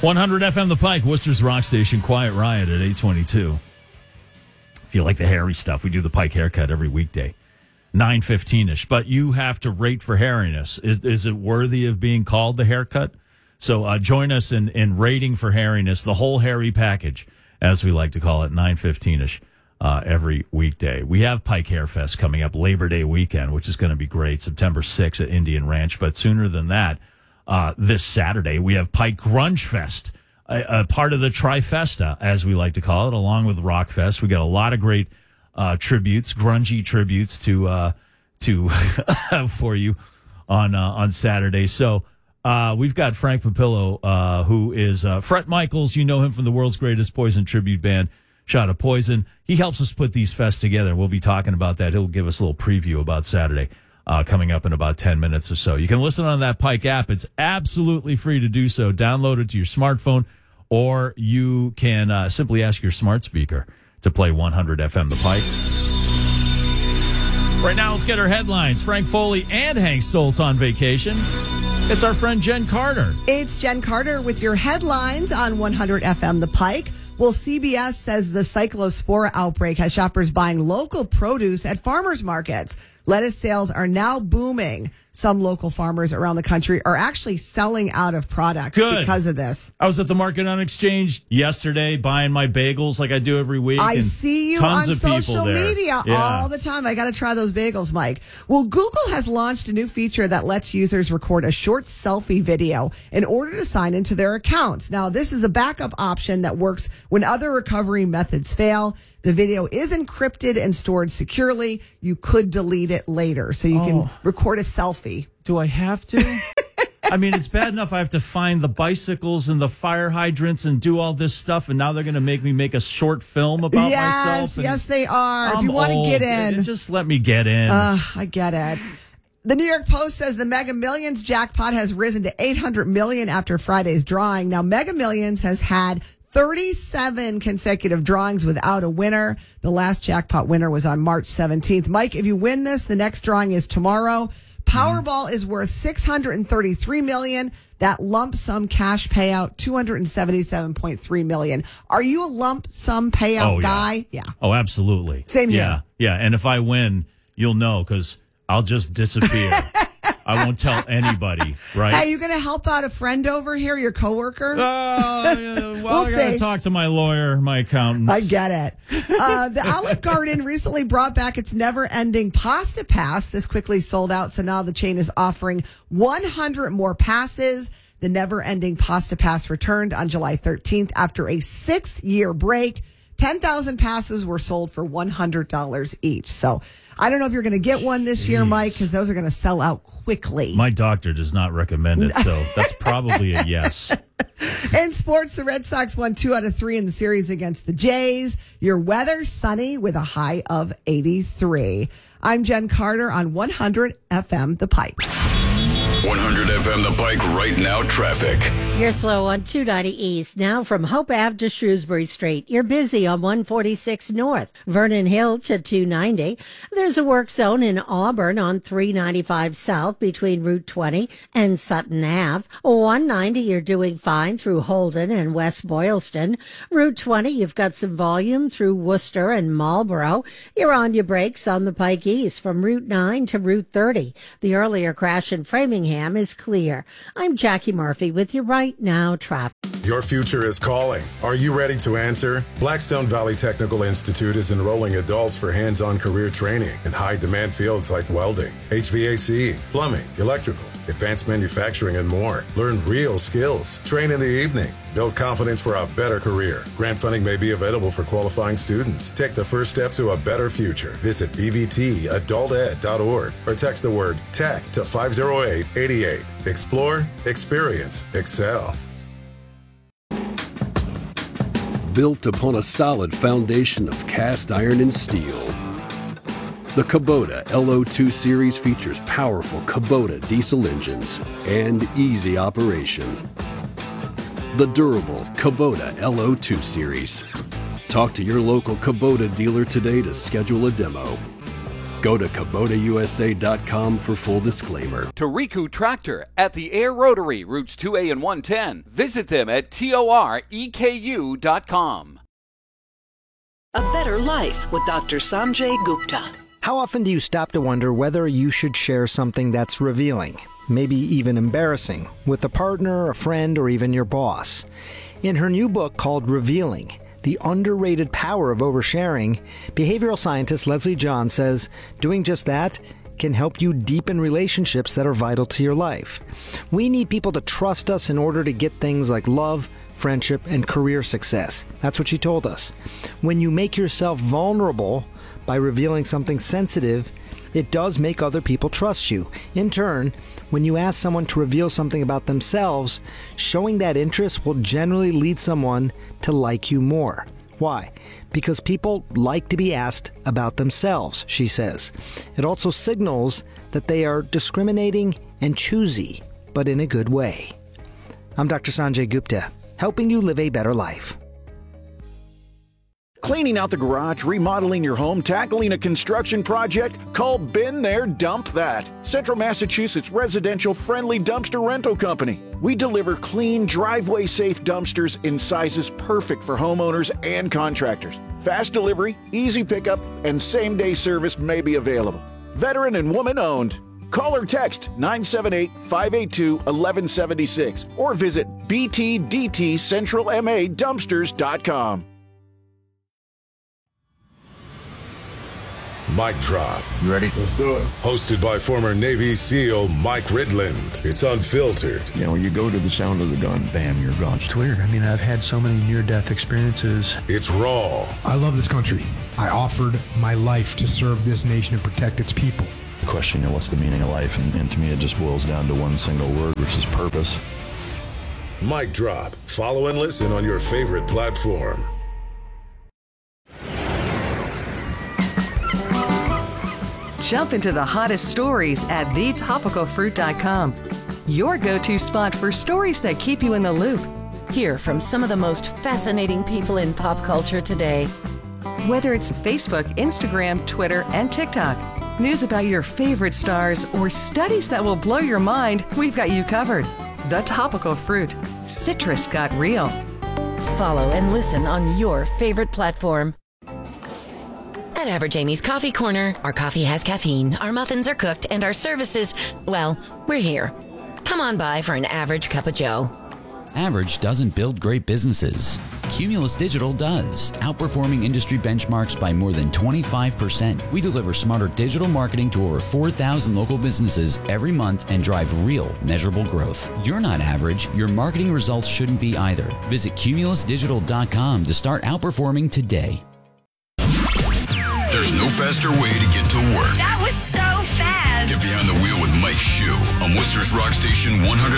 100 FM The Pike, Worcester's rock station, Quiet Riot at 8:22. If you like the hairy stuff, we do the Pike haircut every weekday, 9:15ish. But you have to rate for hairiness. Is it worthy of being called the haircut? So join us in rating for hairiness, the whole hairy package, as we like to call it, 9:15ish every weekday. We have Pike Hair Fest coming up Labor Day weekend, which is going to be great, September 6th at Indian Ranch. But sooner than that, this Saturday, we have Pike Grunge Fest, a part of the trifesta, as we like to call it, along with Rock Fest. We got a lot of great tributes, grungy tributes to for you on Saturday. So we've got Frank Papillo, who is Fret Michaels. You know him from the world's greatest Poison tribute band, Shot of Poison. He helps us put these fests together. We'll be talking about that. He'll give us a little preview about Saturday. Coming up in about 10 minutes or so. You can listen on that Pike app. It's absolutely free to do so. Download it to your smartphone, or you can simply ask your smart speaker to play 100 FM The Pike. Right now, let's get our headlines. Frank Foley and Hank Stoltz on vacation. It's our friend Jen Carter. It's Jen Carter with your headlines on 100 FM The Pike. Well, CBS says the cyclospora outbreak has shoppers buying local produce at farmers markets. Lettuce sales are now booming. Some local farmers around the country are actually selling out of product because of this. I was at the Market on Exchange yesterday buying my bagels like I do every week. I see you on social media all the time. I got to try those bagels, Mike. Well, Google has launched a new feature that lets users record a short selfie video in order to sign into their accounts. Now, this is a backup option that works when other recovery methods fail. The video is encrypted and stored securely. You could delete it later, so you can record a selfie. Do I have to? I mean, it's bad enough I have to find the bicycles and the fire hydrants and do all this stuff, and now they're going to make me make a short film about myself. Yes, they are. If you want to get in. Just let me get in. I get it. The New York Post says the Mega Millions jackpot has risen to $800 million after Friday's drawing. Now, Mega Millions has had 37 consecutive drawings without a winner. The last jackpot winner was on March 17th. Mike, if you win this, the next drawing is tomorrow. Powerball is worth $633 million. That lump sum cash payout, $277.3 million. Are you a lump sum payout guy? Yeah. Oh, absolutely. Same here. Yeah. And if I win, you'll know because I'll just disappear. I won't tell anybody, right? Hey, you going to help out a friend over here, your coworker? I got to talk to my lawyer, my accountant. I get it. The Olive Garden recently brought back its never-ending Pasta Pass. This quickly sold out, so now the chain is offering 100 more passes. The never-ending Pasta Pass returned on July 13th after a 6-year break. 10,000 passes were sold for $100 each. So I don't know if you're going to get one this year, Mike, because those are going to sell out quickly. My doctor does not recommend it, so that's probably a yes. In sports, the Red Sox won 2 out of 3 in the series against the Jays. Your weather, sunny with a high of 83. I'm Jen Carter on 100 FM The Pike. 100 FM The Pike right now traffic. You're slow on 290 East. Now from Hope Ave to Shrewsbury Street. You're busy on 146 North. Vernon Hill to 290. There's a work zone in Auburn on 395 South between Route 20 and Sutton Ave. 190, you're doing fine through Holden and West Boylston. Route 20, you've got some volume through Worcester and Marlboro. You're on your brakes on the Pike East from Route 9 to Route 30. The earlier crash in Framingham is clear. I'm Jackie Murphy with your Right Now traffic. Your future is calling. Are you ready to answer? Blackstone Valley Technical Institute is enrolling adults for hands-on career training in high-demand fields like welding, HVAC, plumbing, electrical, advanced manufacturing, and more. Learn real skills. Train in the evening. Build confidence for a better career. Grant funding may be available for qualifying students. Take the first step to a better future. Visit bvtadulted.org or text the word TECH to 50888. Explore, experience, excel. Built upon a solid foundation of cast iron and steel, the Kubota LO2 series features powerful Kubota diesel engines and easy operation. The durable Kubota LO2 series. Talk to your local Kubota dealer today to schedule a demo. Go to KubotaUSA.com for full disclaimer. Tariku Tractor at the Air Rotary, routes 2A and 110. Visit them at TOREKU.com. A Better Life with Dr. Sanjay Gupta. How often do you stop to wonder whether you should share something that's revealing, maybe even embarrassing, with a partner, a friend, or even your boss? In her new book called Revealing, The Underrated Power of Oversharing, behavioral scientist Leslie John says doing just that can help you deepen relationships that are vital to your life. We need people to trust us in order to get things like love, friendship, and career success. That's what she told us. When you make yourself vulnerable by revealing something sensitive, it does make other people trust you. In turn, when you ask someone to reveal something about themselves, showing that interest will generally lead someone to like you more. Why? Because people like to be asked about themselves, she says. It also signals that they are discriminating and choosy, but in a good way. I'm Dr. Sanjay Gupta, helping you live a better life. Cleaning out the garage, remodeling your home, tackling a construction project? Call Been There, Dump That. Central Massachusetts residential-friendly dumpster rental company. We deliver clean, driveway-safe dumpsters in sizes perfect for homeowners and contractors. Fast delivery, easy pickup, and same-day service may be available. Veteran and woman-owned. Call or text 978-582-1176 or visit btdtcentralmadumpsters.com. Mic Drop. You ready? Let's do it. Hosted by former Navy SEAL Mike Ridland. It's unfiltered. You know, you go to the sound of the gun, bam, you're gone. It's weird. I mean, I've had so many near-death experiences. It's raw. I love this country. I offered my life to serve this nation and protect its people. The question, you know, what's the meaning of life? And to me, it just boils down to one single word, which is purpose. Mic Drop. Follow and listen on your favorite platform. Jump into the hottest stories at thetopicalfruit.com. Your go-to spot for stories that keep you in the loop. Hear from some of the most fascinating people in pop culture today. Whether it's Facebook, Instagram, Twitter, and TikTok, news about your favorite stars, or studies that will blow your mind, we've got you covered. The Topical Fruit. Citrus got real. Follow and listen on your favorite platform. At Average Amy's Coffee Corner, our coffee has caffeine, our muffins are cooked, and our services, well, we're here. Come on by for an average cup of joe. Average doesn't build great businesses. Cumulus Digital does, outperforming industry benchmarks by more than 25%. We deliver smarter digital marketing to over 4,000 local businesses every month and drive real, measurable growth. You're not average. Your marketing results shouldn't be either. Visit cumulusdigital.com to start outperforming today. There's no faster way to get to work. That was so fast. Get behind the wheel with Mike Shue on Worcester's Rock Station 100.